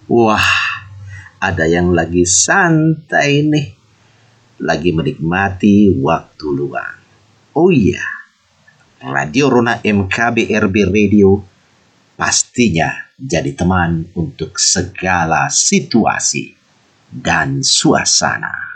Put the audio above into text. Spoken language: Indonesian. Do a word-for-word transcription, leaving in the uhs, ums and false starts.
Wah, ada yang lagi santai nih, lagi menikmati waktu luang. Oh iya, Radio Rona M K B R B Radio pastinya jadi teman untuk segala situasi dan suasana.